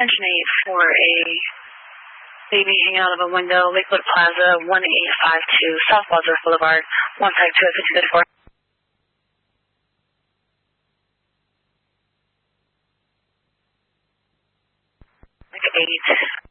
Attention 8 for a baby hanging out of a window, Lakewood Plaza, 1852, South Wadsworth Boulevard, 152 at 54. 8.